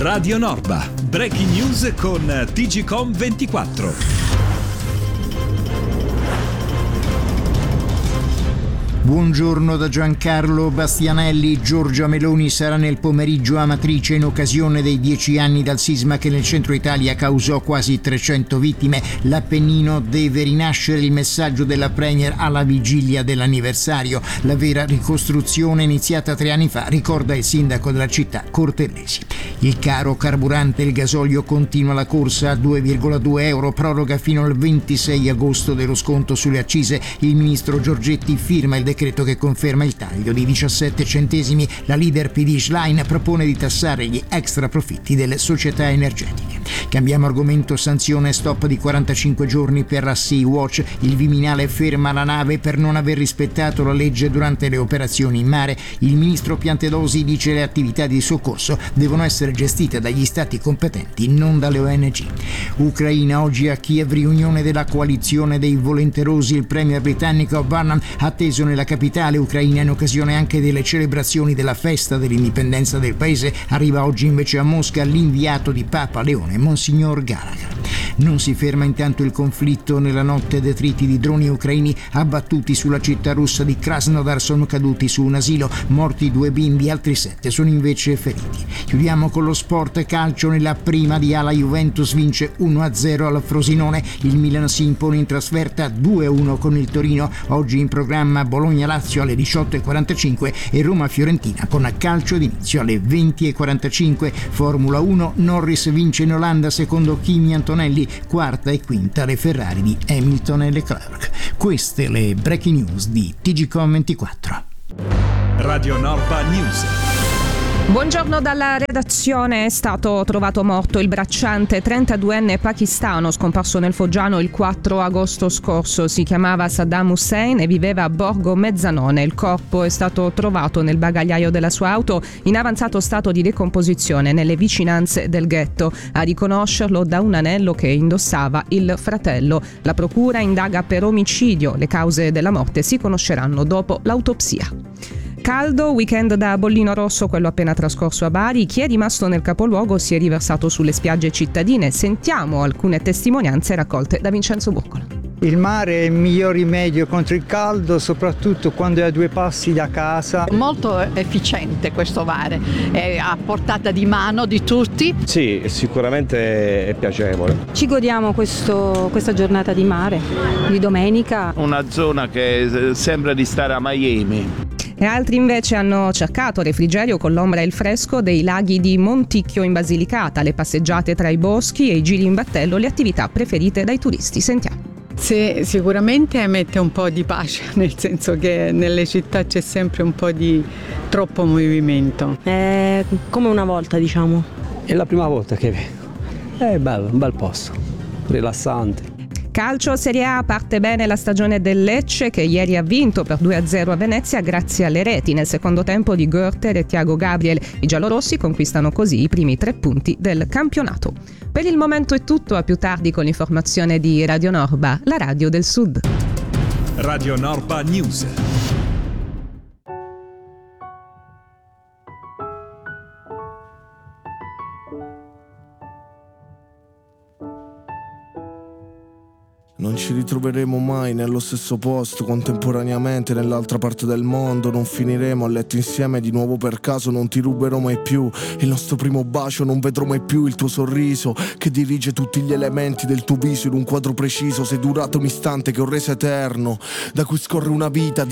Radio Norba, breaking news con TGcom24. Buongiorno da Giancarlo Bastianelli. Giorgia Meloni sarà nel pomeriggio a Amatrice in occasione dei 10 anni dal sisma che nel centro Italia causò quasi 300 vittime. L'Appennino deve rinascere, il messaggio della Premier alla vigilia dell'anniversario. La vera ricostruzione iniziata 3 anni fa, ricorda il sindaco della città Cortellesi. Il caro carburante, il gasolio continua la corsa a 2,2 euro, proroga fino al 26 agosto dello sconto sulle accise. Il ministro Giorgetti firma il decreto che conferma il taglio di 17 centesimi. La leader PD Schlein propone di tassare gli extra profitti delle società energetiche. Cambiamo argomento: sanzione stop di 45 giorni per la Sea-Watch. Il Viminale ferma la nave per non aver rispettato la legge durante le operazioni in mare. Il ministro Piantedosi dice che le attività di soccorso devono essere gestite dagli stati competenti, non dalle ONG. Ucraina, oggi a Kiev riunione della coalizione dei volenterosi. Il premier britannico Burnham atteso nella capitale ucraina in occasione anche delle celebrazioni della festa dell'indipendenza del paese. Arriva oggi invece a Mosca l'inviato di Papa Leone, Monsignor Gallagher. Non si ferma intanto il conflitto. Nella notte detriti di droni ucraini abbattuti sulla città russa di Krasnodar sono caduti su un asilo, morti 2 bimbi, altri 7 sono invece feriti. Chiudiamo con lo sport calcio. Nella prima di A la Juventus vince 1-0 al Frosinone. Il Milan si impone in trasferta 2-1 con il Torino. Oggi in programma Bologna-Lazio alle 18:45 e Roma-Fiorentina con calcio d'inizio alle 20:45. Formula 1, Norris vince in Olanda secondo Kimi Antonelli, quarta e quinta le Ferrari di Hamilton e Leclerc. Queste le breaking news di TGcom24. Radio Norba News. Buongiorno dalla redazione. È stato trovato morto il bracciante 32enne pakistano scomparso nel Foggiano il 4 agosto scorso. Si chiamava Saddam Hussein e viveva a Borgo Mezzanone. Il corpo è stato trovato nel bagagliaio della sua auto in avanzato stato di decomposizione nelle vicinanze del ghetto. A riconoscerlo da un anello che indossava il fratello. La procura indaga per omicidio. Le cause della morte si conosceranno dopo l'autopsia. Caldo, weekend da bollino rosso, quello appena trascorso a Bari. Chi è rimasto nel capoluogo si è riversato sulle spiagge cittadine. Sentiamo alcune testimonianze raccolte da Vincenzo Burcola. Il mare è il miglior rimedio contro il caldo, soprattutto quando è a 2 passi da casa. Molto efficiente questo mare, è a portata di mano di tutti. Sì, sicuramente è piacevole. Ci godiamo questa giornata di mare, di domenica. Una zona che sembra di stare a Miami. E altri invece hanno cercato refrigerio con l'ombra e il fresco dei laghi di Monticchio in Basilicata, le passeggiate tra i boschi e i giri in battello, le attività preferite dai turisti. Sentiamo. Sì, sicuramente mette un po' di pace, nel senso che nelle città c'è sempre un po' di troppo movimento. È come una volta, diciamo. È la prima volta che vengo. È bello, un bel posto, rilassante. Calcio Serie A, parte bene la stagione del Lecce che ieri ha vinto per 2-0 a Venezia grazie alle reti nel secondo tempo di Görter e Thiago Gabriel. I giallorossi conquistano così i primi 3 punti del campionato. Per il momento è tutto, a più tardi con l'informazione di Radio Norba, la radio del Sud. Radio Norba News. Non ci ritroveremo mai nello stesso posto, contemporaneamente nell'altra parte del mondo. Non finiremo a letto insieme di nuovo per caso. Non ti ruberò mai più il nostro primo bacio. Non vedrò mai più il tuo sorriso che dirige tutti gli elementi del tuo viso in un quadro preciso. Sei durato un istante che ho reso eterno, da cui scorre una vita di